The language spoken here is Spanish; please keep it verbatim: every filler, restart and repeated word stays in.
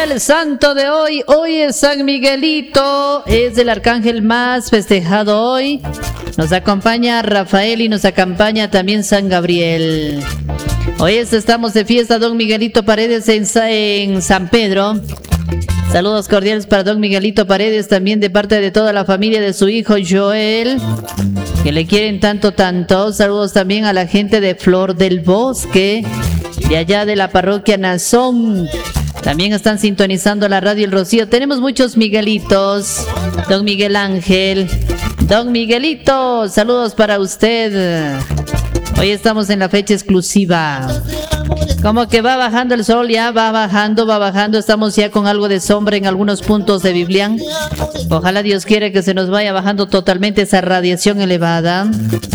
Viva el santo de hoy. Hoy es San Miguelito. Es el arcángel más festejado hoy. Nos acompaña Rafael y nos acompaña también San Gabriel. Hoy estamos de fiesta, don Miguelito Paredes en, en San Pedro. Saludos cordiales para don Miguelito Paredes, también de parte de toda la familia de su hijo Joel, que le quieren tanto, tanto. Saludos también a la gente de Flor del Bosque, de allá de la parroquia Nazón. También están sintonizando la radio El Rocío. Tenemos muchos Miguelitos. Don Miguel Ángel, don Miguelito, saludos para usted. Hoy estamos en la fecha exclusiva. Como que va bajando el sol, ya va bajando, va bajando. Estamos ya con algo de sombra en algunos puntos de Biblián. Ojalá Dios quiera que se nos vaya bajando totalmente esa radiación elevada.